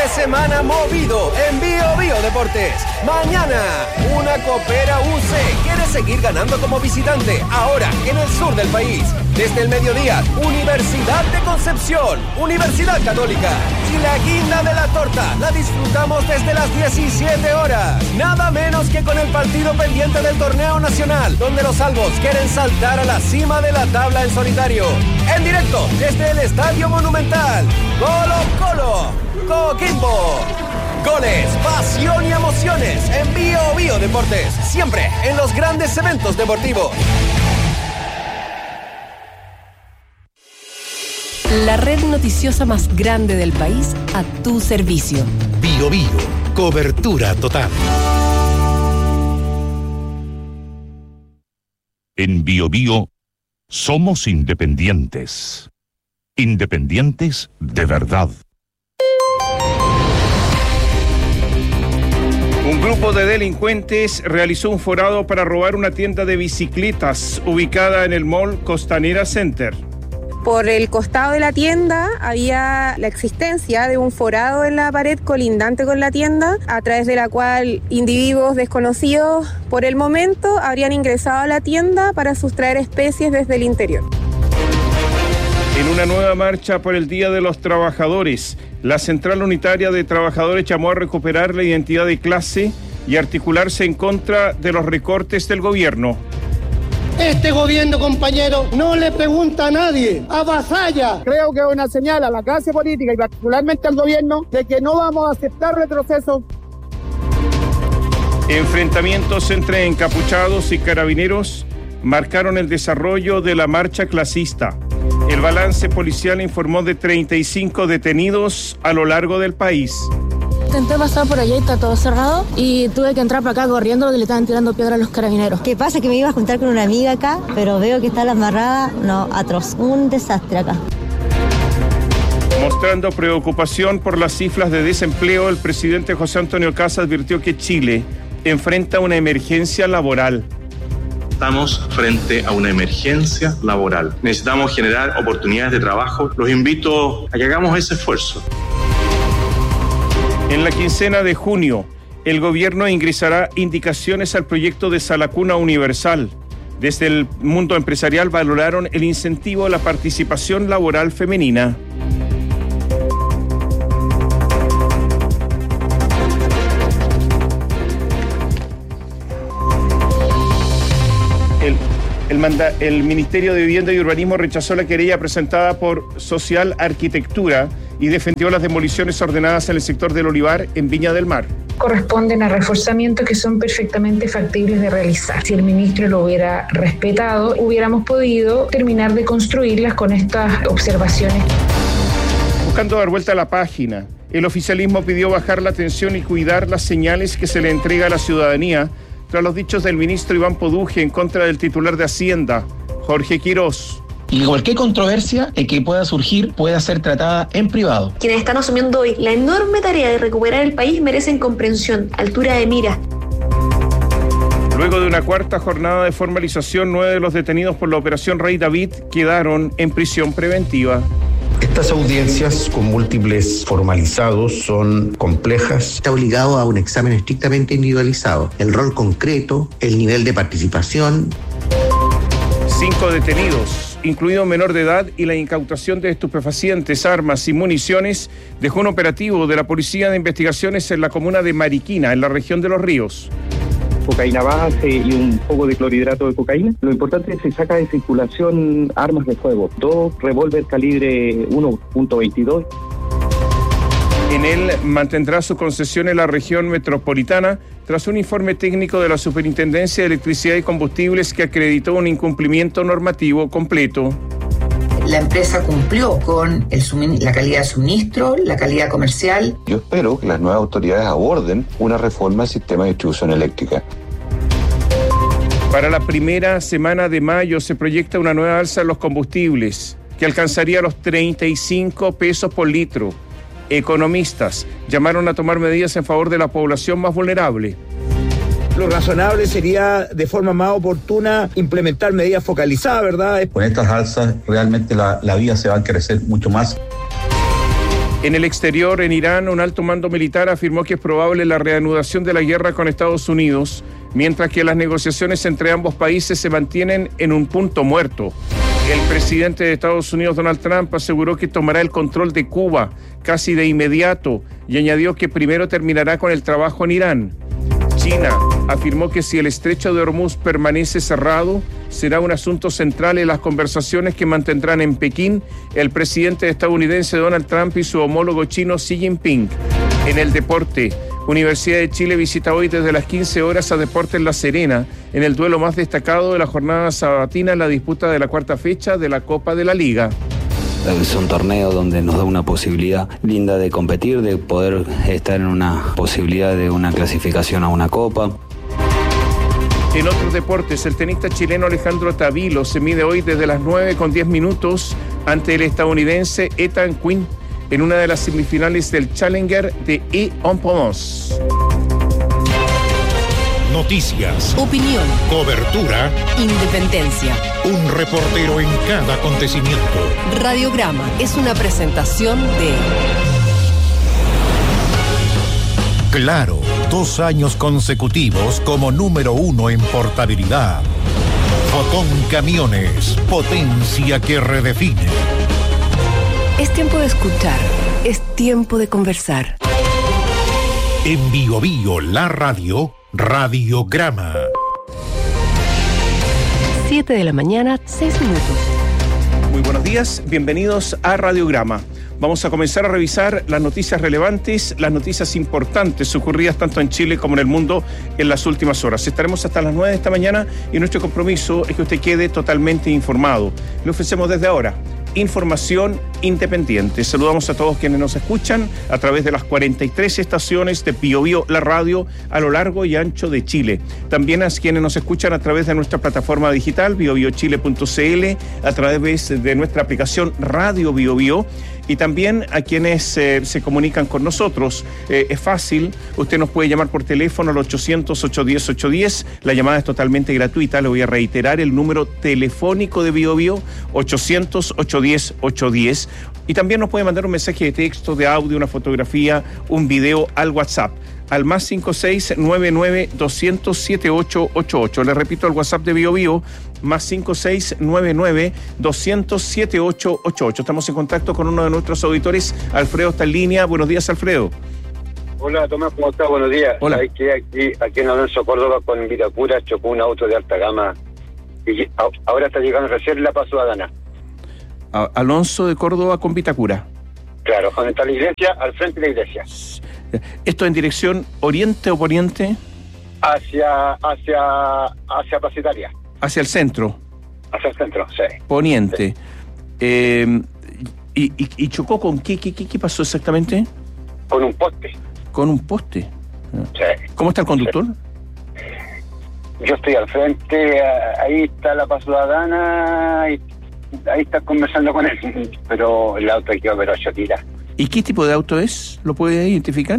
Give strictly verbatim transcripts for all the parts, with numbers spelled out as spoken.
de semana movido en Bio Bio Deportes. Mañana, una Copera U C quiere seguir ganando como visitante, ahora en el sur del país. Desde el mediodía, Universidad de Concepción, Universidad Católica. Y la guinda de la torta la disfrutamos desde las diecisiete horas. Nada menos que con el partido pendiente del torneo nacional, donde los albos quieren saltar a la cima de la tabla en solitario. En directo desde el Estadio Monumental. Colo Colo, Coquimbo. Goles, pasión y emociones en Bio Bio Deportes. Siempre en los grandes eventos deportivos. La red noticiosa más grande del país a tu servicio. Bio Bio, cobertura total. En Bio Bio somos independientes. Independientes de verdad. Un grupo de delincuentes realizó un forado para robar una tienda de bicicletas ubicada en el Mall Costanera Center. Por el costado de la tienda había la existencia de un forado en la pared colindante con la tienda, a través de la cual individuos desconocidos por el momento habrían ingresado a la tienda para sustraer especies desde el interior. En una nueva marcha por el Día de los Trabajadores, la Central Unitaria de Trabajadores llamó a recuperar la identidad de clase y articularse en contra de los recortes del gobierno. Este gobierno, compañero, no le pregunta a nadie, avasalla. Creo que es una señal a la clase política y particularmente al gobierno de que no vamos a aceptar retroceso. Enfrentamientos entre encapuchados y carabineros marcaron el desarrollo de la marcha clasista. El balance policial informó de treinta y cinco detenidos a lo largo del país. Intenté pasar por allá y está todo cerrado y tuve que entrar para acá corriendo porque le estaban tirando piedra a los carabineros. ¿Qué pasa? Que me iba a juntar con una amiga acá, pero veo que está la embarrada. No, atroz. Un desastre acá. Mostrando preocupación por las cifras de desempleo, el presidente José Antonio Kast advirtió que Chile enfrenta una emergencia laboral. Estamos frente a una emergencia laboral. Necesitamos generar oportunidades de trabajo. Los invito a que hagamos ese esfuerzo. En la quincena de junio, el gobierno ingresará indicaciones al proyecto de Salacuna Universal. Desde el mundo empresarial valoraron el incentivo a la participación laboral femenina. El, el, manda, el Ministerio de Vivienda y Urbanismo rechazó la querella presentada por Social Arquitectura y defendió las demoliciones ordenadas en el sector del Olivar en Viña del Mar. Corresponden a reforzamientos que son perfectamente factibles de realizar. Si el ministro lo hubiera respetado, hubiéramos podido terminar de construirlas con estas observaciones. Buscando dar vuelta a la página, el oficialismo pidió bajar la tensión y cuidar las señales que se le entrega a la ciudadanía tras los dichos del ministro Iván Poduje en contra del titular de Hacienda, Jorge Quirós. Y cualquier controversia que pueda surgir pueda ser tratada en privado. Quienes están asumiendo hoy la enorme tarea de recuperar el país merecen comprensión, altura de mira. Luego de una cuarta jornada de formalización, nueve de los detenidos por la Operación Rey David quedaron en prisión preventiva. Estas audiencias con múltiples formalizados son complejas. Está obligado a un examen estrictamente individualizado. El rol concreto, el nivel de participación. Cinco detenidos, incluido menor de edad, y la incautación de estupefacientes, armas y municiones dejó un operativo de la Policía de Investigaciones en la comuna de Mariquina, en la región de Los Ríos. Cocaína base y un poco de clorhidrato de cocaína. Lo importante es que se saca de circulación armas de fuego, dos revólver calibre uno punto veintidós. En él mantendrá su concesión en la región metropolitana tras un informe técnico de la Superintendencia de Electricidad y Combustibles que acreditó un incumplimiento normativo completo. La empresa cumplió con el sumin- la calidad de suministro, la calidad comercial. Yo espero que las nuevas autoridades aborden una reforma al sistema de distribución eléctrica. Para la primera semana de mayo se proyecta una nueva alza en los combustibles, que alcanzaría los treinta y cinco pesos por litro. Economistas llamaron a tomar medidas en favor de la población más vulnerable. Lo razonable sería, de forma más oportuna, implementar medidas focalizadas, ¿verdad? Con estas alzas realmente la, la vía se va a crecer mucho más. En el exterior, en Irán, un alto mando militar afirmó que es probable la reanudación de la guerra con Estados Unidos, mientras que las negociaciones entre ambos países se mantienen en un punto muerto. El presidente de Estados Unidos, Donald Trump, aseguró que tomará el control de Cuba casi de inmediato y añadió que primero terminará con el trabajo en Irán. China afirmó que si el estrecho de Hormuz permanece cerrado, será un asunto central en las conversaciones que mantendrán en Pekín el presidente estadounidense Donald Trump y su homólogo chino Xi Jinping. En el deporte, Universidad de Chile visita hoy desde las quince horas a Deportes La Serena, en el duelo más destacado de la jornada sabatina en la disputa de la cuarta fecha de la Copa de la Liga. Es un torneo donde nos da una posibilidad linda de competir, de poder estar en una posibilidad de una clasificación a una copa. En otros deportes, el tenista chileno Alejandro Tavilo se mide hoy desde las nueve con diez minutos ante el estadounidense Ethan Quinn en una de las semifinales del Challenger de E-Open. Noticias, opinión, cobertura, independencia. Un reportero en cada acontecimiento. Radiograma es una presentación de Claro, dos años consecutivos como número uno en portabilidad. Fotón Camiones, potencia que redefine. Es tiempo de escuchar, es tiempo de conversar. En Bio Bio, la radio, Radiograma. siete de la mañana, seis minutos. Muy buenos días, bienvenidos a Radiograma. Vamos a comenzar a revisar las noticias relevantes, las noticias importantes ocurridas tanto en Chile como en el mundo en las últimas horas. Estaremos hasta las nueve de esta mañana y nuestro compromiso es que usted quede totalmente informado. Le ofrecemos desde ahora información independiente. Saludamos a todos quienes nos escuchan a través de las cuarenta y tres estaciones de Bio Bio, la radio, a lo largo y ancho de Chile. También a quienes nos escuchan a través de nuestra plataforma digital, bio bio chile punto c l, a través de nuestra aplicación Radio Bio Bio, y también a quienes eh, se comunican con nosotros. Eh, es fácil, usted nos puede llamar por teléfono al ochocientos, ochocientos diez, ochocientos diez. La llamada es totalmente gratuita. Le voy a reiterar el número telefónico de Bio Bio, ochocientos, ochocientos diez, ochocientos diez. Y también nos puede mandar un mensaje de texto, de audio, una fotografía, un video al WhatsApp, al más cinco seis nueve nueve doscientos setenta y ocho ochenta y ocho. Le repito, el WhatsApp de Bio Bio, más cinco seis nueve nueve doscientos setenta y ocho ochenta y ocho. Estamos en contacto con uno de nuestros auditores. Alfredo está en línea. Buenos días, Alfredo. Hola, Tomás, ¿cómo estás? Buenos días. Hola. Hay que aquí, aquí en Alonso, Córdoba, con Vitacura, chocó un auto de alta gama y ahora está llegando recién la Paso Adana. A- Alonso de Córdoba con Vitacura. Claro, donde está la iglesia, al frente de la iglesia. ¿Esto en dirección oriente o poniente? Hacia, hacia, hacia Plaza Italia. Hacia el centro. Hacia el centro, sí. Poniente. Sí. Eh, y, y, ¿Y chocó con qué, qué, qué? ¿Qué pasó exactamente? Con un poste. ¿Con un poste? Sí. ¿Cómo está el conductor? Sí. Yo estoy al frente, ahí está la Paso Adana, y ahí está conversando con él, pero el auto quedó pero ocho tiras. ¿Y qué tipo de auto es? ¿Lo puede identificar?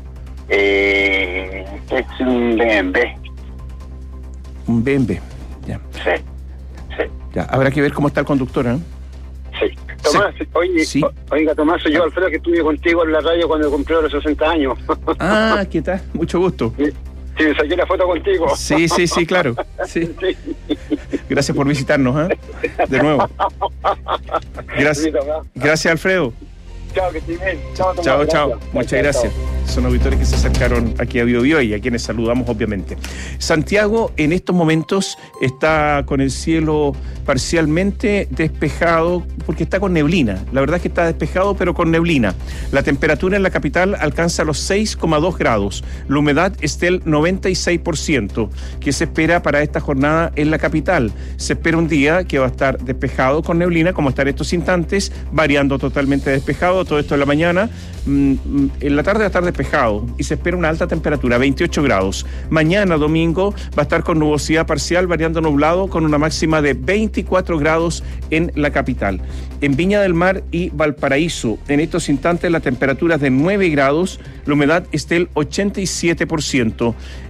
Eh, es un B M W. Un B M W, ya. Sí, sí. Ya, habrá que ver cómo está el conductor, ¿eh? Sí. Tomás, sí. Oye, sí. Oiga, Tomás, soy yo, Alfredo, que estuve contigo en la radio cuando cumplió los sesenta años. Ah, ¿qué tal? Mucho gusto. Sí, sí, saqué la foto contigo. Sí, sí, sí, claro. Sí. Sí. Gracias por visitarnos, ¿eh? De nuevo. Gracias. Sí, gracias, Alfredo. Chao, que estés bien. Chao, Tomás, chao, gracias. chao. Muchas gracias. Son auditores que se acercaron aquí a Bio Bio y a quienes saludamos, obviamente. Santiago en estos momentos está con el cielo parcialmente despejado porque está con neblina. La verdad es que está despejado, pero con neblina. La temperatura en la capital alcanza los seis coma dos grados. La humedad es del noventa y seis por ciento. ¿Qué se espera para esta jornada en la capital? Se espera un día que va a estar despejado con neblina, como está en estos instantes, variando totalmente despejado. Todo esto en la mañana. En la tarde va a estar despejado y se espera una alta temperatura, veintiocho grados. Mañana, domingo, va a estar con nubosidad parcial, variando nublado, con una máxima de veinticuatro grados en la capital. En Viña del Mar y Valparaíso, en estos instantes la temperatura es de nueve grados, la humedad es del ochenta y siete por ciento.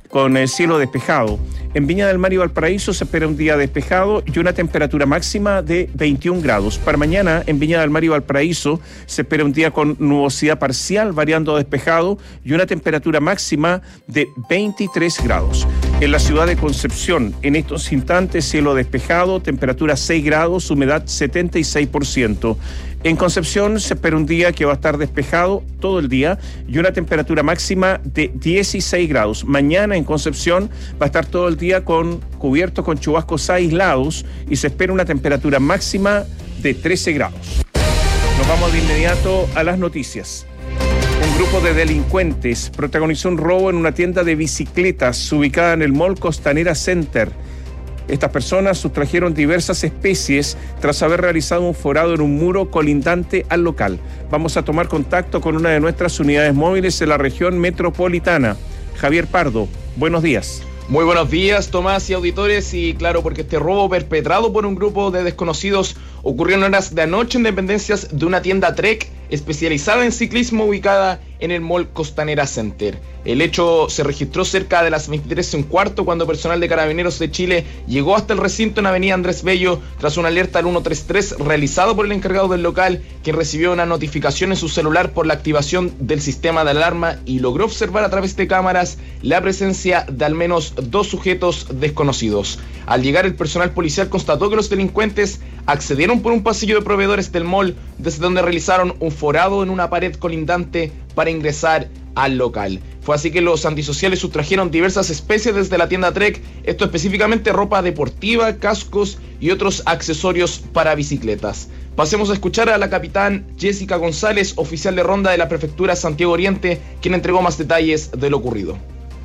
con el cielo despejado. En Viña del Mar y Valparaíso se espera un día despejado y una temperatura máxima de veintiún grados. Para mañana, en Viña del Mar y Valparaíso, se espera un día con nubosidad parcial, variando a despejado, y una temperatura máxima de veintitrés grados. En la ciudad de Concepción, en estos instantes, cielo despejado, temperatura seis grados, humedad setenta y seis por ciento. En Concepción se espera un día que va a estar despejado todo el día y una temperatura máxima de dieciséis grados. Mañana en Concepción va a estar todo el día con cubierto con chubascos aislados y se espera una temperatura máxima de trece grados. Nos vamos de inmediato a las noticias. Un grupo de delincuentes protagonizó un robo en una tienda de bicicletas ubicada en el Mall Costanera Center. Estas personas sustrajeron diversas especies tras haber realizado un forado en un muro colindante al local. Vamos a tomar contacto con una de nuestras unidades móviles en la región metropolitana. Javier Pardo, buenos días. Muy buenos días, Tomás y auditores, y claro, porque este robo perpetrado por un grupo de desconocidos ocurrió en horas de anoche en dependencias de una tienda Trek especializada en ciclismo ubicada en el Mall Costanera Center. El hecho se registró cerca de las veintitrés y un cuarto cuando personal de Carabineros de Chile llegó hasta el recinto en avenida Andrés Bello tras una alerta al ciento treinta y tres realizado por el encargado del local, quien recibió una notificación en su celular por la activación del sistema de alarma y logró observar a través de cámaras la presencia de al menos dos sujetos desconocidos. Al llegar, el personal policial constató que los delincuentes accedieron por un pasillo de proveedores del mall, desde donde realizaron un forado en una pared colindante para ingresar al local. Fue así que los antisociales sustrajeron diversas especies desde la tienda Trek, esto específicamente ropa deportiva, cascos y otros accesorios para bicicletas. Pasemos a escuchar a la capitán Jessica González, oficial de ronda de la prefectura Santiago Oriente, quien entregó más detalles de lo ocurrido.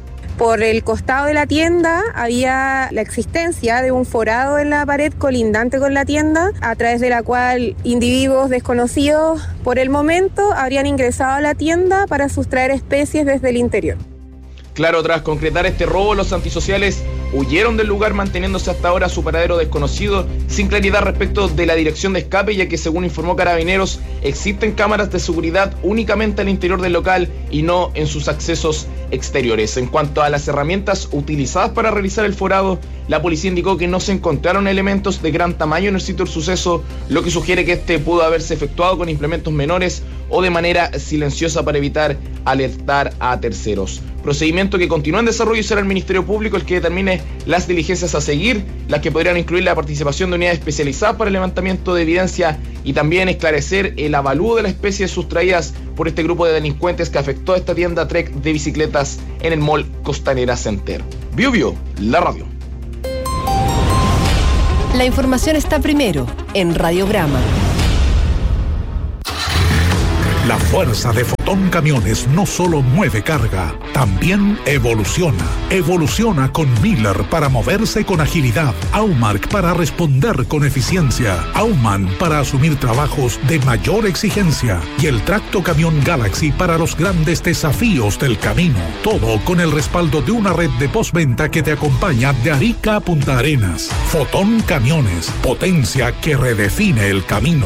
Por el costado de la tienda había la existencia de un forado en la pared colindante con la tienda, a través de la cual individuos desconocidos por el momento habrían ingresado a la tienda para sustraer especies desde el interior. Claro, tras concretar este robo, los antisociales huyeron del lugar manteniéndose hasta ahora su paradero desconocido, sin claridad respecto de la dirección de escape, ya que según informó Carabineros, existen cámaras de seguridad únicamente al interior del local y no en sus accesos exteriores. En cuanto a las herramientas utilizadas para realizar el forado, la policía indicó que no se encontraron elementos de gran tamaño en el sitio del suceso, lo que sugiere que este pudo haberse efectuado con implementos menores o de manera silenciosa para evitar alertar a terceros. Procedimiento que continúa en desarrollo y será el Ministerio Público el que determine las diligencias a seguir, las que podrían incluir la participación de unidades especializadas para el levantamiento de evidencia y también esclarecer el avalúo de las especies sustraídas por este grupo de delincuentes que afectó a esta tienda Trek de bicicletas en el Mall Costanera Center. Bio Bio, la radio. La información está primero en Radiograma. La fuerza de Fotón Camiones no solo mueve carga, también evoluciona. Evoluciona con Miller para moverse con agilidad, Aumark para responder con eficiencia, Auman para asumir trabajos de mayor exigencia y el Tracto Camión Galaxy para los grandes desafíos del camino. Todo con el respaldo de una red de postventa que te acompaña de Arica a Punta Arenas. Fotón Camiones, potencia que redefine el camino.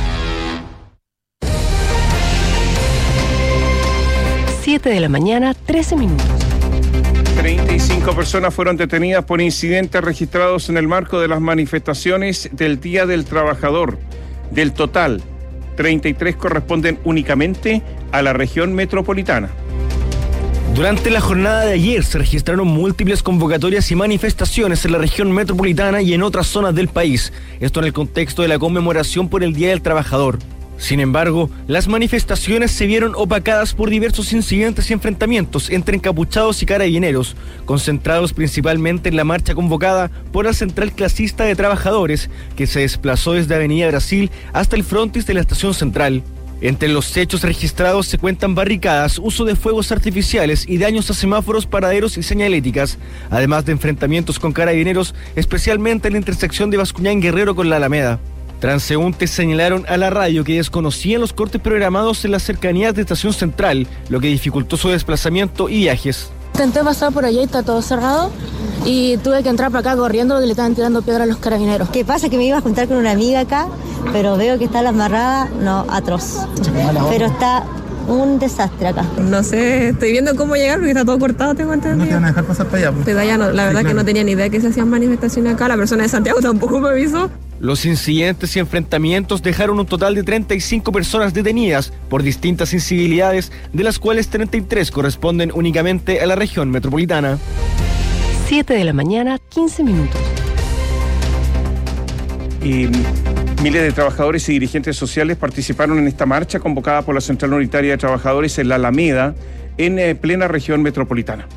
siete de la mañana, trece minutos. treinta y cinco personas fueron detenidas por incidentes registrados en el marco de las manifestaciones del Día del Trabajador. Del total, treinta y tres corresponden únicamente a la región metropolitana. Durante la jornada de ayer se registraron múltiples convocatorias y manifestaciones en la región metropolitana y en otras zonas del país. Esto en el contexto de la conmemoración por el Día del Trabajador. Sin embargo, las manifestaciones se vieron opacadas por diversos incidentes y enfrentamientos entre encapuchados y carabineros, concentrados principalmente en la marcha convocada por la Central Clasista de Trabajadores, que se desplazó desde Avenida Brasil hasta el frontis de la Estación Central. Entre los hechos registrados se cuentan barricadas, uso de fuegos artificiales y daños a semáforos, paraderos y señaléticas, además de enfrentamientos con carabineros, especialmente en la intersección de Bascuñán Guerrero con la Alameda. Transeúntes señalaron a la radio que desconocían los cortes programados en las cercanías de Estación Central, lo que dificultó su desplazamiento y viajes. Intenté pasar por allá y está todo cerrado y tuve que entrar para acá corriendo porque le estaban tirando piedra a los carabineros. ¿Qué pasa? Que me iba a juntar con una amiga acá, pero veo que está la amarrada, no, atroz. Pero está un desastre acá. No sé, estoy viendo cómo llegar porque está todo cortado, tengo entendido. No te van a dejar pasar para allá. Pues. Pero allá no, la verdad sí, claro. que no tenía ni idea que se hacían manifestaciones acá. La persona de Santiago tampoco me avisó. Los incidentes y enfrentamientos dejaron un total de treinta y cinco personas detenidas por distintas incivilidades, de las cuales treinta y tres corresponden únicamente a la región metropolitana. siete de la mañana, quince minutos. Y miles de trabajadores y dirigentes sociales participaron en esta marcha convocada por la Central Unitaria de Trabajadores en la Alameda, en eh, plena región metropolitana.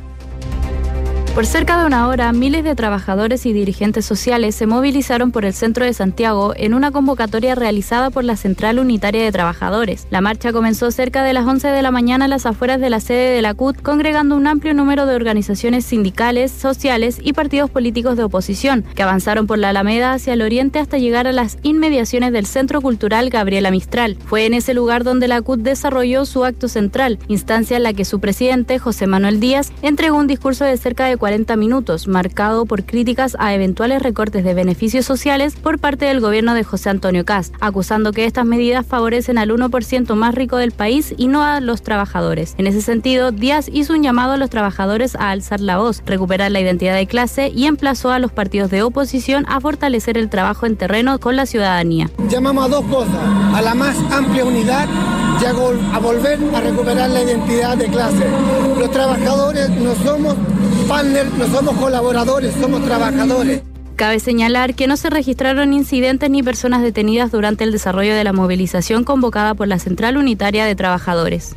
Por cerca de una hora, miles de trabajadores y dirigentes sociales se movilizaron por el centro de Santiago en una convocatoria realizada por la Central Unitaria de Trabajadores. La marcha comenzó cerca de las once de la mañana a las afueras de la sede de la C U T, congregando un amplio número de organizaciones sindicales, sociales y partidos políticos de oposición, que avanzaron por la Alameda hacia el oriente hasta llegar a las inmediaciones del Centro Cultural Gabriela Mistral. Fue en ese lugar donde la C U T desarrolló su acto central, instancia en la que su presidente, José Manuel Díaz, entregó un discurso de cerca de cuarenta minutos, marcado por críticas a eventuales recortes de beneficios sociales por parte del gobierno de José Antonio Kast, acusando que estas medidas favorecen al uno por ciento más rico del país y no a los trabajadores. En ese sentido, Díaz hizo un llamado a los trabajadores a alzar la voz, recuperar la identidad de clase y emplazó a los partidos de oposición a fortalecer el trabajo en terreno con la ciudadanía. Llamamos a dos cosas, a la más amplia unidad y a, gol, a volver a recuperar la identidad de clase. Los trabajadores no somos partners, no somos colaboradores, somos trabajadores. Cabe señalar que no se registraron incidentes ni personas detenidas durante el desarrollo de la movilización convocada por la Central Unitaria de Trabajadores.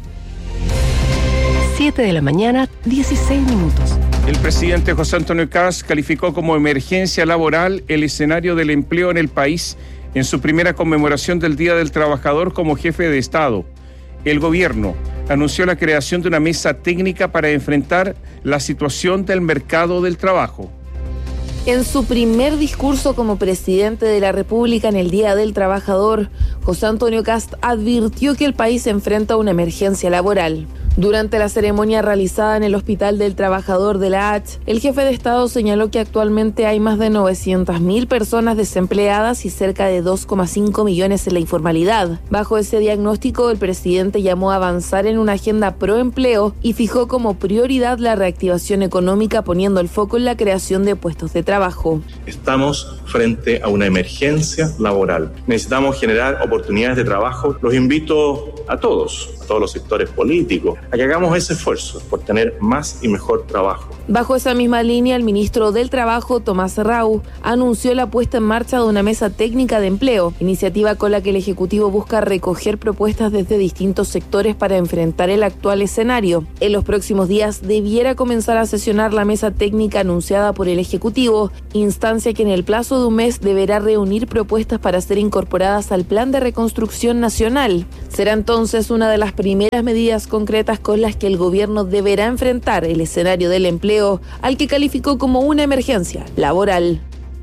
siete de la mañana, dieciséis minutos. El presidente José Antonio Kast calificó como emergencia laboral el escenario del empleo en el país en su primera conmemoración del Día del Trabajador como jefe de Estado. El gobierno anunció la creación de una mesa técnica para enfrentar la situación del mercado del trabajo. En su primer discurso como presidente de la República en el Día del Trabajador, José Antonio Kast advirtió que el país enfrenta una emergencia laboral. Durante la ceremonia realizada en el Hospital del Trabajador de la H, el jefe de Estado señaló que actualmente hay más de novecientas mil personas desempleadas y cerca de dos coma cinco millones en la informalidad. Bajo ese diagnóstico, el presidente llamó a avanzar en una agenda pro empleo y fijó como prioridad la reactivación económica, poniendo el foco en la creación de puestos de trabajo. Estamos frente a una emergencia laboral. Necesitamos generar oportunidades de trabajo. Los invito a todos, a todos los sectores políticos, a que hagamos ese esfuerzo por tener más y mejor trabajo. Bajo esa misma línea, el ministro del Trabajo, Tomás Rau, anunció la puesta en marcha de una mesa técnica de empleo, iniciativa con la que el Ejecutivo busca recoger propuestas desde distintos sectores para enfrentar el actual escenario. En los próximos días debiera comenzar a sesionar la mesa técnica anunciada por el Ejecutivo, instancia que en el plazo de un mes deberá reunir propuestas para ser incorporadas al Plan de Reconstrucción Nacional. Será entonces una de las primeras medidas concretas con las que el gobierno deberá enfrentar el escenario del empleo, al que calificó como una emergencia laboral.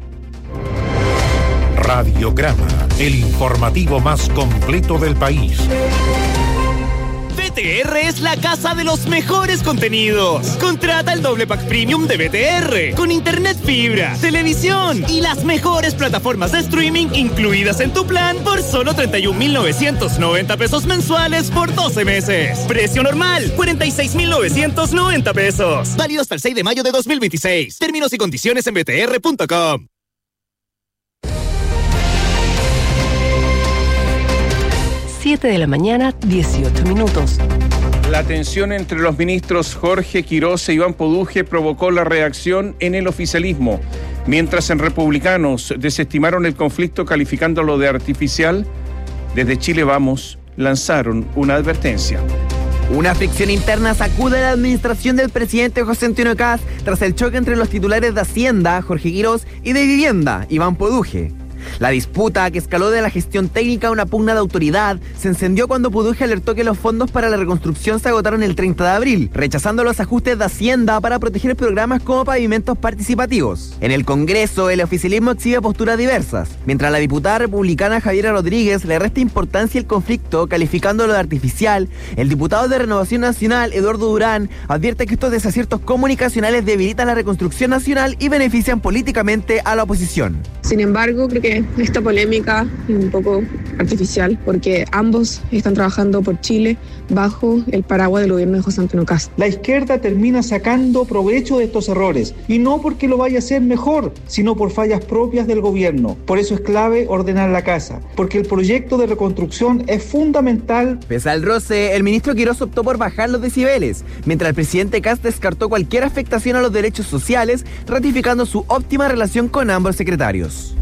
Radiograma, el informativo más completo del país. B T R es la casa de los mejores contenidos. Contrata el doble pack premium de B T R con internet fibra, televisión y las mejores plataformas de streaming incluidas en tu plan por solo treinta y un mil novecientos noventa pesos mensuales por doce meses. Precio normal, cuarenta y seis mil novecientos noventa pesos. Válido hasta el seis de mayo de dos mil veintiséis. Términos y condiciones en b t r punto com. siete de la mañana, dieciocho minutos. La tensión entre los ministros Jorge Quiroz e Iván Poduje provocó la reacción en el oficialismo. Mientras en Republicanos desestimaron el conflicto calificándolo de artificial, desde Chile Vamos lanzaron una advertencia. Una fricción interna sacude a la administración del presidente José Antonio Kast tras el choque entre los titulares de Hacienda, Jorge Quiroz, y de Vivienda, Iván Poduje. La disputa, que escaló de la gestión técnica a una pugna de autoridad, se encendió cuando Poduje alertó que los fondos para la reconstrucción se agotaron el treinta de abril, rechazando los ajustes de Hacienda para proteger programas como pavimentos participativos. En el Congreso, el oficialismo exhibe posturas diversas, mientras la diputada republicana Javiera Rodríguez le resta importancia al conflicto, calificándolo de artificial. El diputado de Renovación Nacional, Eduardo Durán, advierte que estos desaciertos comunicacionales debilitan la reconstrucción nacional y benefician políticamente a la oposición. Sin embargo, creo que que esta polémica es un poco artificial porque ambos están trabajando por Chile bajo el paraguas del gobierno de José Antonio Kast. La izquierda termina sacando provecho de estos errores y no porque lo vaya a hacer mejor, sino por fallas propias del gobierno. Por eso es clave ordenar la casa, porque el proyecto de reconstrucción es fundamental. Pese al roce, el ministro Quirós optó por bajar los decibeles, mientras el presidente Kast descartó cualquier afectación a los derechos sociales, ratificando su óptima relación con ambos secretarios.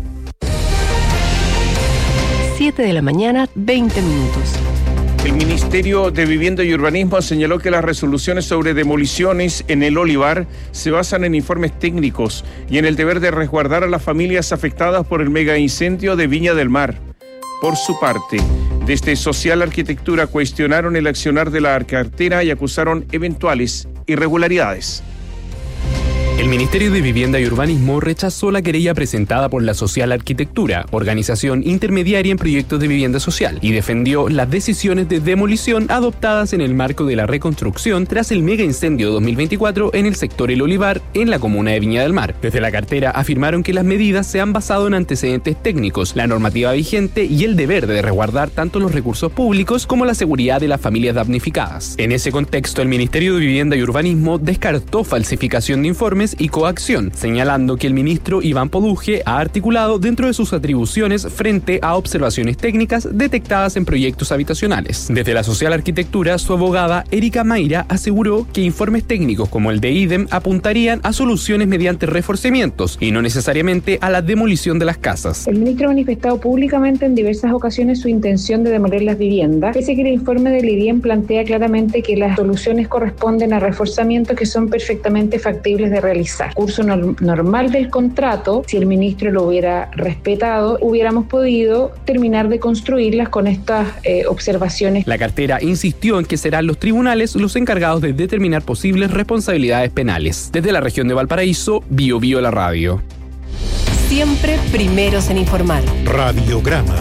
siete de la mañana, veinte minutos. El Ministerio de Vivienda y Urbanismo señaló que las resoluciones sobre demoliciones en el Olivar se basan en informes técnicos y en el deber de resguardar a las familias afectadas por el mega incendio de Viña del Mar. Por su parte, desde Social Arquitectura cuestionaron el accionar de la cartera y acusaron eventuales irregularidades. El Ministerio de Vivienda y Urbanismo rechazó la querella presentada por la Social Arquitectura, organización intermediaria en proyectos de vivienda social, y defendió las decisiones de demolición adoptadas en el marco de la reconstrucción tras el mega incendio dos mil veinticuatro en el sector El Olivar, en la comuna de Viña del Mar. Desde la cartera afirmaron que las medidas se han basado en antecedentes técnicos, la normativa vigente y el deber de resguardar tanto los recursos públicos como la seguridad de las familias damnificadas. En ese contexto, el Ministerio de Vivienda y Urbanismo descartó falsificación de informes y coacción, señalando que el ministro Iván Poduje ha articulado dentro de sus atribuciones frente a observaciones técnicas detectadas en proyectos habitacionales. Desde la Social Arquitectura, su abogada Erika Mayra aseguró que informes técnicos como el de IDEM apuntarían a soluciones mediante reforzamientos y no necesariamente a la demolición de las casas. El ministro ha manifestado públicamente en diversas ocasiones su intención de demoler las viviendas, pese a que el informe del IDEM plantea claramente que las soluciones corresponden a reforzamientos que son perfectamente factibles de realizar. Curso no- normal del contrato, si el ministro lo hubiera respetado, hubiéramos podido terminar de construirlas con estas eh, observaciones. La cartera insistió en que serán los tribunales los encargados de determinar posibles responsabilidades penales. Desde la región de Valparaíso, Bio Bio la radio. Siempre primeros en informar. Radiograma.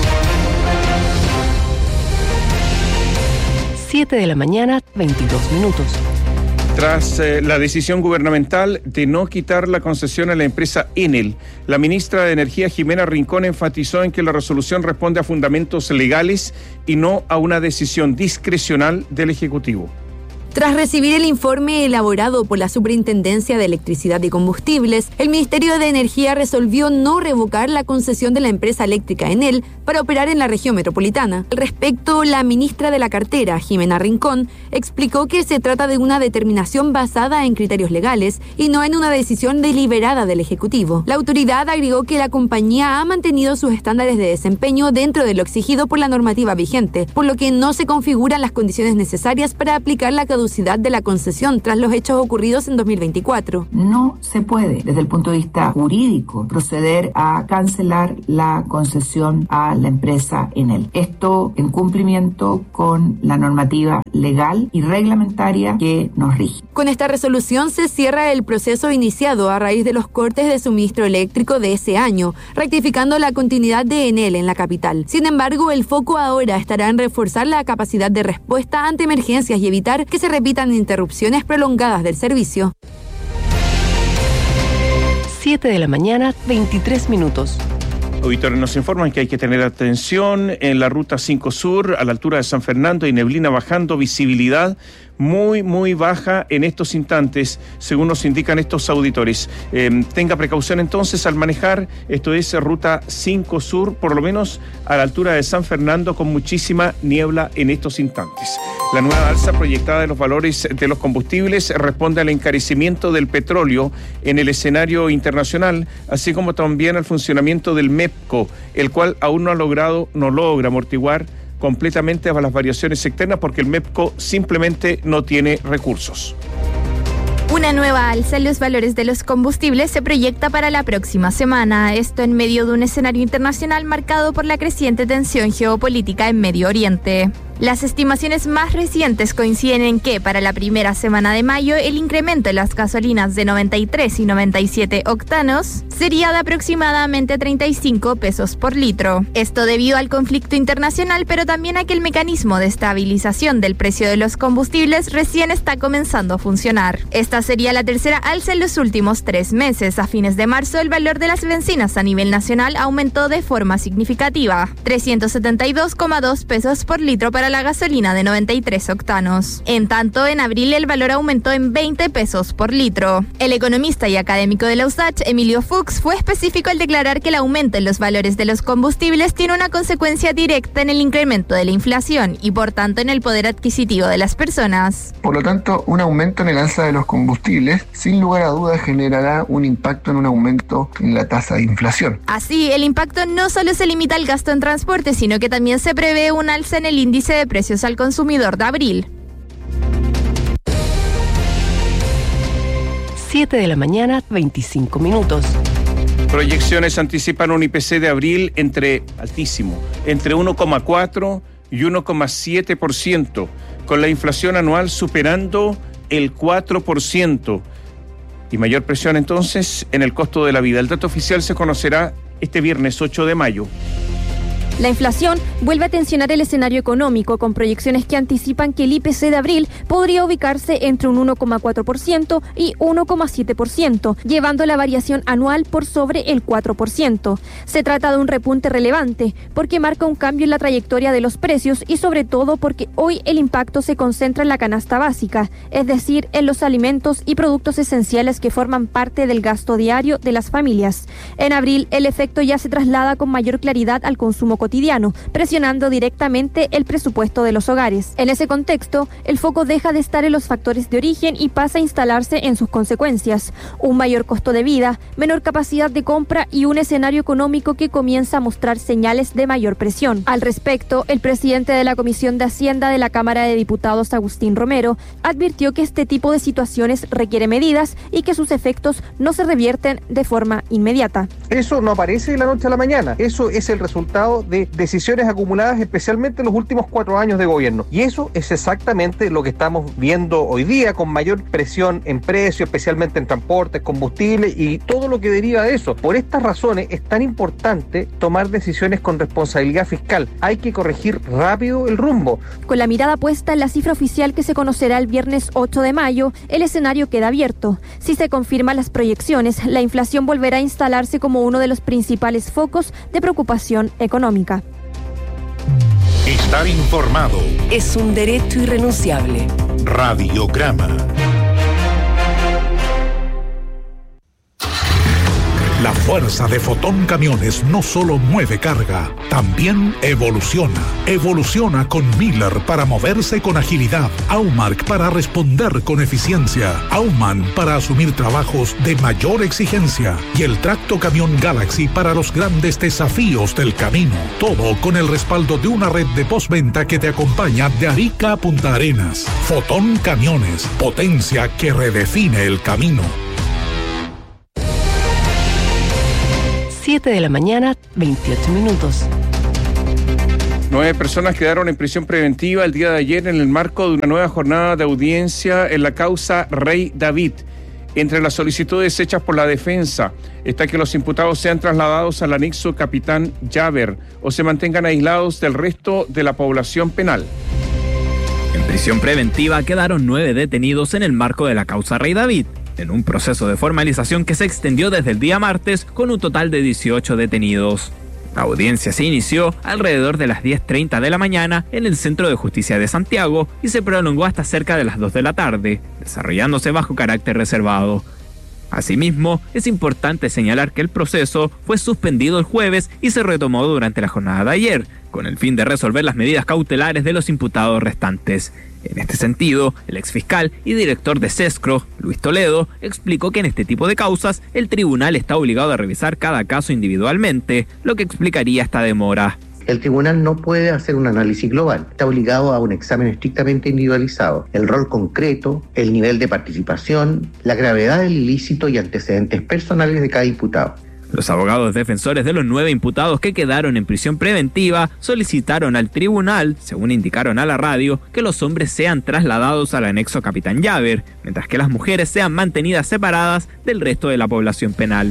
siete de la mañana, veintidós minutos. Tras eh, la decisión gubernamental de no quitar la concesión a la empresa Enel, la ministra de Energía, Jimena Rincón, enfatizó en que la resolución responde a fundamentos legales y no a una decisión discrecional del Ejecutivo. Tras recibir el informe elaborado por la Superintendencia de Electricidad y Combustibles, el Ministerio de Energía resolvió no revocar la concesión de la empresa eléctrica Enel para operar en la región metropolitana. Al respecto, la ministra de la cartera, Jimena Rincón, explicó que se trata de una determinación basada en criterios legales y no en una decisión deliberada del Ejecutivo. La autoridad agregó que la compañía ha mantenido sus estándares de desempeño dentro de lo exigido por la normativa vigente, por lo que no se configuran las condiciones necesarias para aplicar la caducidad de la concesión tras los hechos ocurridos en dos mil veinticuatro. No se puede, desde el punto de vista jurídico, proceder a cancelar la concesión a la empresa Enel. Esto en cumplimiento con la normativa legal y reglamentaria que nos rige. Con esta resolución se cierra el proceso iniciado a raíz de los cortes de suministro eléctrico de ese año, rectificando la continuidad de Enel en la capital. Sin embargo, el foco ahora estará en reforzar la capacidad de respuesta ante emergencias y evitar que se repitan interrupciones prolongadas del servicio. siete de la mañana, veintitrés minutos. Auditores nos informan que hay que tener atención en la ruta cinco Sur, a la altura de San Fernando, y neblina bajando, visibilidad muy, muy baja en estos instantes, según nos indican estos auditores. Eh, tenga precaución entonces al manejar, esto es ruta cinco Sur, por lo menos a la altura de San Fernando, con muchísima niebla en estos instantes. La nueva alza proyectada de los valores de los combustibles responde al encarecimiento del petróleo en el escenario internacional, así como también al funcionamiento del MEPCO, el cual aún no ha logrado, no logra amortiguar completamente a las variaciones externas porque el MEPCO simplemente no tiene recursos. Una nueva alza en los valores de los combustibles se proyecta para la próxima semana, esto en medio de un escenario internacional marcado por la creciente tensión geopolítica en Medio Oriente. Las estimaciones más recientes coinciden en que para la primera semana de mayo el incremento en las gasolinas de noventa y tres y noventa y siete octanos sería de aproximadamente treinta y cinco pesos por litro. Esto debido al conflicto internacional, pero también a que el mecanismo de estabilización del precio de los combustibles recién está comenzando a funcionar. Esta sería la tercera alza en los últimos tres meses. A fines de marzo, el valor de las bencinas a nivel nacional aumentó de forma significativa, trescientos setenta y dos coma dos pesos por litro para la gasolina de noventa y tres octanos. En tanto, en abril el valor aumentó en veinte pesos por litro. El economista y académico de la U S A C, Emilio Fuchs, fue específico al declarar que el aumento en los valores de los combustibles tiene una consecuencia directa en el incremento de la inflación y por tanto en el poder adquisitivo de las personas. Por lo tanto, un aumento en el alza de los combustibles sin lugar a dudas generará un impacto en un aumento en la tasa de inflación. Así, el impacto no solo se limita al gasto en transporte, sino que también se prevé un alza en el índice de precios al consumidor de abril. siete de la mañana, veinticinco minutos. Proyecciones anticipan un I P C de abril entre, altísimo, entre uno coma cuatro y uno coma siete por ciento, con la inflación anual superando el cuatro por ciento. Y mayor presión entonces en el costo de la vida. El dato oficial se conocerá este viernes ocho de mayo. La inflación vuelve a tensionar el escenario económico, con proyecciones que anticipan que el I P C de abril podría ubicarse entre un uno coma cuatro por ciento y uno coma siete por ciento, llevando la variación anual por sobre el cuatro por ciento. Se trata de un repunte relevante, porque marca un cambio en la trayectoria de los precios y sobre todo porque hoy el impacto se concentra en la canasta básica, es decir, en los alimentos y productos esenciales que forman parte del gasto diario de las familias. En abril, el efecto ya se traslada con mayor claridad al consumo cotidiano. cotidiano, presionando directamente el presupuesto de los hogares. En ese contexto, el foco deja de estar en los factores de origen y pasa a instalarse en sus consecuencias: un mayor costo de vida, menor capacidad de compra y un escenario económico que comienza a mostrar señales de mayor presión. Al respecto, el presidente de la Comisión de Hacienda de la Cámara de Diputados, Agustín Romero, advirtió que este tipo de situaciones requiere medidas y que sus efectos no se revierten de forma inmediata. Eso no aparece de la noche a la mañana, eso es el resultado de decisiones acumuladas especialmente en los últimos cuatro años de gobierno, y eso es exactamente lo que estamos viendo hoy día, con mayor presión en precios, especialmente en transportes, combustible y todo lo que deriva de eso. Por estas razones es tan importante tomar decisiones con responsabilidad fiscal. Hay que corregir rápido el rumbo. Con la mirada puesta en la cifra oficial que se conocerá el viernes ocho de mayo, el escenario queda abierto. Si se confirman las proyecciones, la inflación volverá a instalarse como uno de los principales focos de preocupación económica. Estar informado es un derecho irrenunciable. Radiograma. La fuerza de Fotón Camiones no solo mueve carga, también evoluciona. Evoluciona con Miller para moverse con agilidad, Aumark para responder con eficiencia, Auman para asumir trabajos de mayor exigencia y el tracto camión Galaxy para los grandes desafíos del camino. Todo con el respaldo de una red de postventa que te acompaña de Arica a Punta Arenas. Fotón Camiones, potencia que redefine el camino. siete de la mañana, veintiocho minutos. Nueve personas quedaron en prisión preventiva el día de ayer en el marco de una nueva jornada de audiencia en la causa Rey David. Entre las solicitudes hechas por la defensa está que los imputados sean trasladados al anexo Capitán Llaver o se mantengan aislados del resto de la población penal. En prisión preventiva quedaron nueve detenidos en el marco de la causa Rey David, en un proceso de formalización que se extendió desde el día martes con un total de dieciocho detenidos. La audiencia se inició alrededor de las diez treinta de la mañana en el Centro de Justicia de Santiago y se prolongó hasta cerca de las dos de la tarde, desarrollándose bajo carácter reservado. Asimismo, es importante señalar que el proceso fue suspendido el jueves y se retomó durante la jornada de ayer, con el fin de resolver las medidas cautelares de los imputados restantes. En este sentido, el exfiscal y director de SESCRO, Luis Toledo, explicó que en este tipo de causas el tribunal está obligado a revisar cada caso individualmente, lo que explicaría esta demora. El tribunal no puede hacer un análisis global, está obligado a un examen estrictamente individualizado. El rol concreto, el nivel de participación, la gravedad del ilícito y antecedentes personales de cada imputado. Los abogados defensores de los nueve imputados que quedaron en prisión preventiva solicitaron al tribunal, según indicaron a la radio, que los hombres sean trasladados al anexo Capitán Llaver, mientras que las mujeres sean mantenidas separadas del resto de la población penal.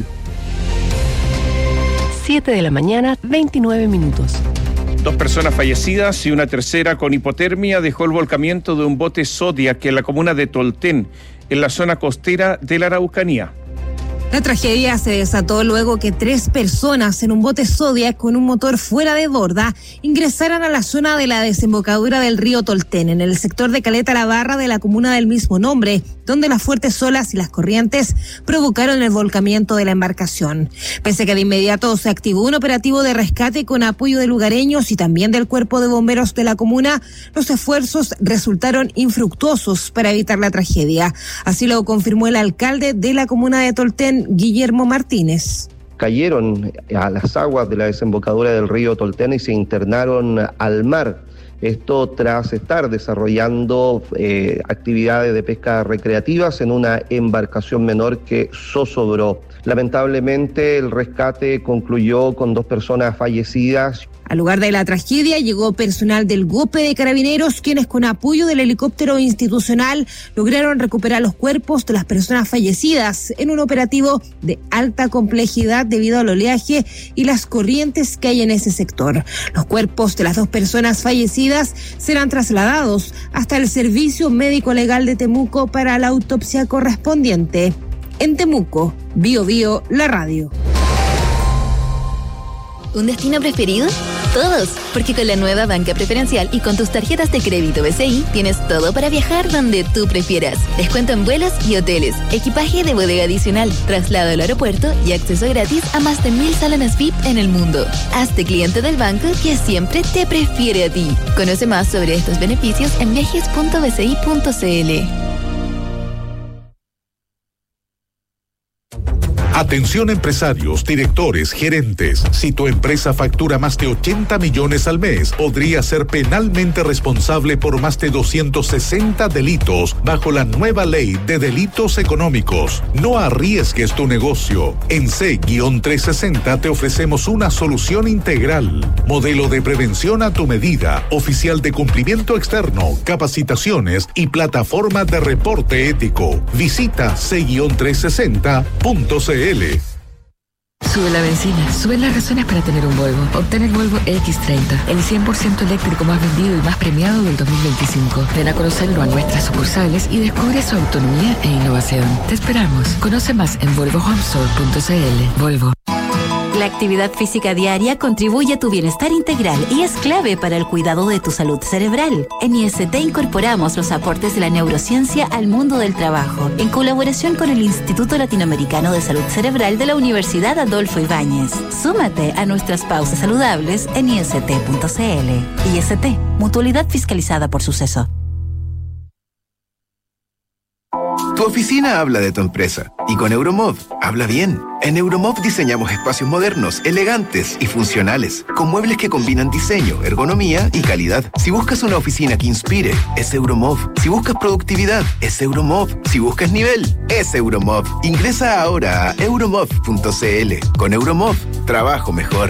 siete de la mañana, veintinueve minutos. Dos personas fallecidas y una tercera con hipotermia dejó el volcamiento de un bote Zodiac en la comuna de Tolten, en la zona costera de la Araucanía. La tragedia se desató luego que tres personas en un bote Zodiac con un motor fuera de borda ingresaran a la zona de la desembocadura del río Tolten, en el sector de Caleta La Barra de la comuna del mismo nombre, donde las fuertes olas y las corrientes provocaron el volcamiento de la embarcación. Pese a que de inmediato se activó un operativo de rescate con apoyo de lugareños y también del cuerpo de bomberos de la comuna, los esfuerzos resultaron infructuosos para evitar la tragedia. Así lo confirmó el alcalde de la comuna de Tolten, Guillermo Martínez. Cayeron a las aguas de la desembocadura del río Tolten y se internaron al mar. Esto tras estar desarrollando eh, actividades de pesca recreativas en una embarcación menor que zozobró. Lamentablemente, el rescate concluyó con dos personas fallecidas. Al lugar de la tragedia llegó personal del GOPE de Carabineros, quienes con apoyo del helicóptero institucional lograron recuperar los cuerpos de las personas fallecidas en un operativo de alta complejidad debido al oleaje y las corrientes que hay en ese sector. Los cuerpos de las dos personas fallecidas serán trasladados hasta el Servicio Médico Legal de Temuco para la autopsia correspondiente. En Temuco, Bio Bio, la radio. ¿Un destino preferido? Todos, porque con la nueva banca preferencial y con tus tarjetas de crédito B C I tienes todo para viajar donde tú prefieras. Descuento en vuelos y hoteles, equipaje de bodega adicional, traslado al aeropuerto y acceso gratis a más de mil salones V I P en el mundo. Hazte cliente del banco que siempre te prefiere a ti. Conoce más sobre estos beneficios en viajes punto b c i punto c l. Atención empresarios, directores, gerentes. Si tu empresa factura más de ochenta millones al mes, podría ser penalmente responsable por más de doscientos sesenta delitos bajo la nueva ley de delitos económicos. No arriesgues tu negocio. En C trescientos sesenta te ofrecemos una solución integral. Modelo de prevención a tu medida, oficial de cumplimiento externo, capacitaciones y plataforma de reporte ético. Visita C trescientos sesenta punto c l. Sube la benzina, suben las razones para tener un Volvo. Obtén el Volvo equis treinta, el cien por ciento eléctrico más vendido y más premiado del dos mil veinticinco. Ven a conocerlo a nuestras sucursales y descubre su autonomía e innovación. Te esperamos. Conoce más en volvo home store punto c l. Volvo. La actividad física diaria contribuye a tu bienestar integral y es clave para el cuidado de tu salud cerebral. En I S T incorporamos los aportes de la neurociencia al mundo del trabajo, en colaboración con el Instituto Latinoamericano de Salud Cerebral de la Universidad Adolfo Ibáñez. Súmate a nuestras pausas saludables en i s t punto c l. I S T, mutualidad fiscalizada por Suceso. Tu oficina habla de tu empresa y con Euromov habla bien. En Euromov diseñamos espacios modernos, elegantes y funcionales, con muebles que combinan diseño, ergonomía y calidad. Si buscas una oficina que inspire, es Euromov. Si buscas productividad, es Euromov. Si buscas nivel, es Euromov. Ingresa ahora a euromov punto c l. Con Euromov, trabajo mejor.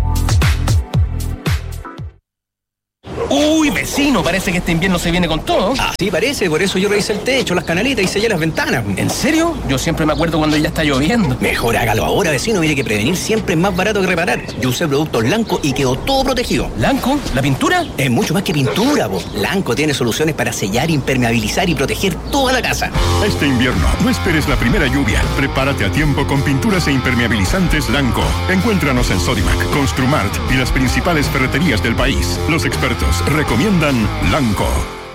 Uy, vecino, parece que este invierno se viene con todo. Ah, sí, parece, por eso yo revisé el techo, las canalitas y sellé las ventanas. ¿En serio? Yo siempre me acuerdo cuando ya está lloviendo. Mejor hágalo ahora, vecino, mire que prevenir siempre es más barato que reparar. Yo usé productos Lanco y quedó todo protegido. ¿Lanco? ¿La pintura? Es mucho más que pintura, po. Lanco tiene soluciones para sellar, impermeabilizar y proteger toda la casa. Este invierno, no esperes la primera lluvia. Prepárate a tiempo con pinturas e impermeabilizantes Lanco. Encuéntranos en Sodimac, Construmart y las principales ferreterías del país. Los expertos recomiendan Lanco.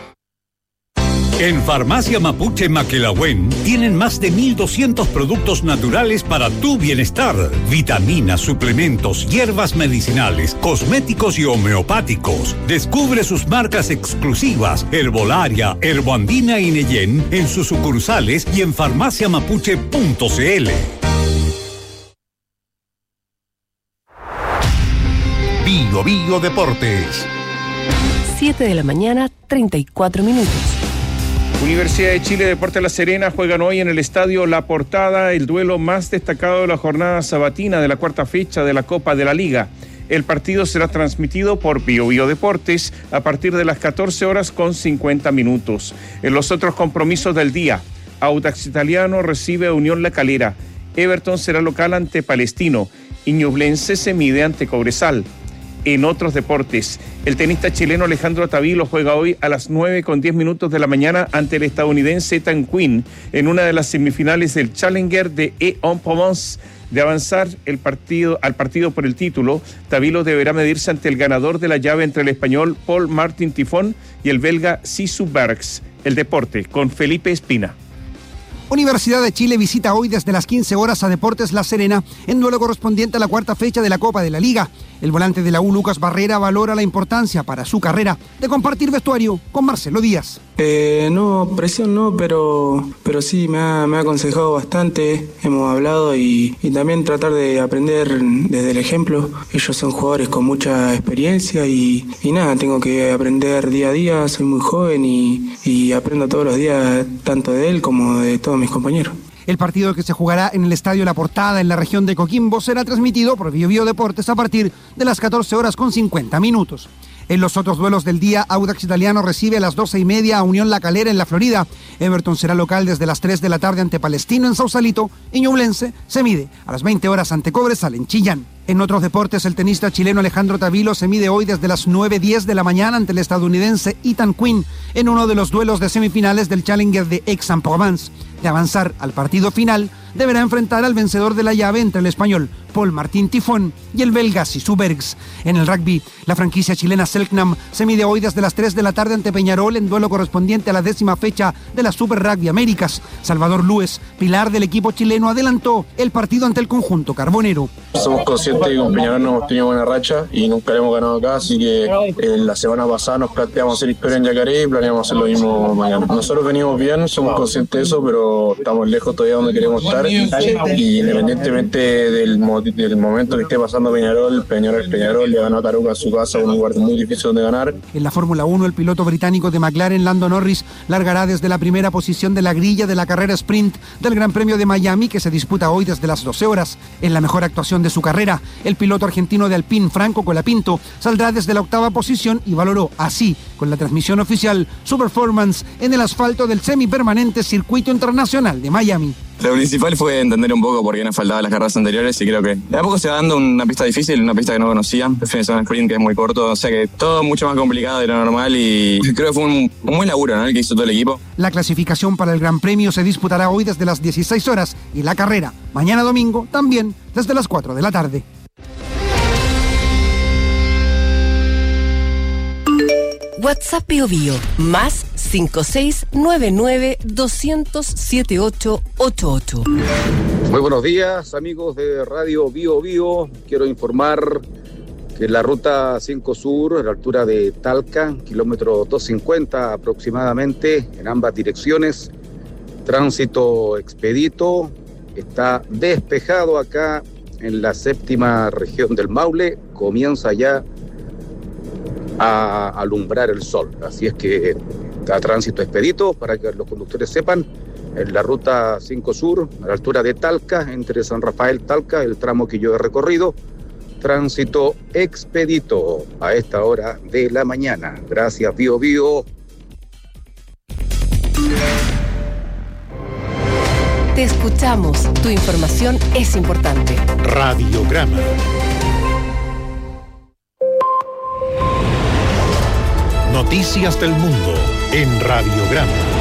En Farmacia Mapuche Maquelahuen tienen más de mil doscientos productos naturales para tu bienestar. Vitaminas, suplementos, hierbas medicinales, cosméticos y homeopáticos. Descubre sus marcas exclusivas, Herbolaria, Herboandina y Neyen, en sus sucursales y en farmacia mapuche punto c l. Bio Bio Deportes. siete de la mañana, treinta y cuatro minutos. Universidad de Chile, Deportes La Serena juegan hoy en el Estadio La Portada el duelo más destacado de la jornada sabatina de la cuarta fecha de la Copa de la Liga. El partido será transmitido por Bio Bio Deportes a partir de las catorce horas con cincuenta minutos. En los otros compromisos del día, Audax Italiano recibe a Unión La Calera, Everton será local ante Palestino y Ñublense se mide ante Cobresal. En otros deportes, el tenista chileno Alejandro Tavilo juega hoy a las nueve con diez minutos de la mañana ante el estadounidense Ethan Quinn en una de las semifinales del Challenger de Aix-en-Provence. De avanzar el partido, al partido por el título, Tavilo deberá medirse ante el ganador de la llave entre el español Paul Martin Tifón y el belga Sisu Bergs. El deporte con Felipe Espina. Universidad de Chile visita hoy desde las quince horas a Deportes La Serena en duelo correspondiente a la cuarta fecha de la Copa de la Liga. El volante de la U, Lucas Barrera, valora la importancia para su carrera de compartir vestuario con Marcelo Díaz. Eh, no, presión no, pero, pero sí me ha, me ha aconsejado bastante, hemos hablado y, y también tratar de aprender desde el ejemplo. Ellos son jugadores con mucha experiencia y, y nada, tengo que aprender día a día, soy muy joven y, y aprendo todos los días tanto de él como de todos mis compañeros. El partido que se jugará en el Estadio La Portada en la región de Coquimbo será transmitido por Bio Bio Deportes a partir de las catorce horas con cincuenta minutos. En los otros duelos del día, Audax Italiano recibe a las doce y media a Unión La Calera en la Florida. Everton será local desde las tres de la tarde ante Palestino en Sausalito y Ñublense se mide a las veinte horas ante Cobresal en Chillán. En otros deportes, el tenista chileno Alejandro Tavilo se mide hoy desde las nueve diez de la mañana ante el estadounidense Ethan Quinn en uno de los duelos de semifinales del Challenger de Aix-en-Provence. De avanzar al partido final, deberá enfrentar al vencedor de la llave entre el español Paul Martin Tifón y el belga Sisu Bergs. En el rugby, la franquicia chilena Selknam se mide hoy desde las tres de la tarde ante Peñarol en duelo correspondiente a la décima fecha de la Super Rugby Américas. Salvador Lúez, pilar del equipo chileno, adelantó el partido ante el conjunto carbonero. Somos conscientes que con Peñarol no hemos tenido buena racha y nunca le hemos ganado acá, así que eh, la semana pasada nos planteamos hacer historia en Yacaré y planeamos hacer lo mismo mañana. Nosotros venimos bien, somos conscientes de eso, pero estamos lejos todavía donde queremos estar y independientemente del, del momento que esté pasando Peñarol, Peñarol es Peñarol, le ganó a Taruca en su casa, un lugar muy difícil donde ganar. En la Fórmula uno, el piloto británico de McLaren, Lando Norris, largará desde la primera posición de la grilla de la carrera sprint del Gran Premio de Miami, que se disputa hoy desde las doce horas. En la mejor actuación de su carrera, el piloto argentino de Alpine, Franco Colapinto, saldrá desde la octava posición y valoró así, con la transmisión oficial, su performance en el asfalto del semipermanente Circuito Internacional de Miami. Lo principal fue entender un poco por qué nos faltaban las carreras anteriores y creo que de a poco se va dando una pista difícil, una pista que no conocía, el fin de semana sprint que es muy corto, o sea que todo mucho más complicado de lo normal y creo que fue un, un buen laburo, ¿no?, el que hizo todo el equipo. La clasificación para el Gran Premio se disputará hoy desde las dieciséis horas y la carrera mañana domingo también desde las cuatro de la tarde. WhatsApp Bio Bio, más cinco seis nueve nueve dos cero cero siete ocho ocho ocho. Muy buenos días, amigos de Radio Bio Bio. Quiero informar que la ruta cinco Sur, a la altura de Talca, kilómetro doscientos cincuenta aproximadamente, en ambas direcciones, tránsito expedito, está despejado acá en la séptima región del Maule, comienza ya a alumbrar el sol, así es que está tránsito expedito para que los conductores sepan. En la ruta cinco Sur, a la altura de Talca, entre San Rafael y Talca, el tramo que yo he recorrido, tránsito expedito a esta hora de la mañana. Gracias, Bio Bio. Te escuchamos, tu información es importante. Radiograma. Noticias del mundo en Radiograma.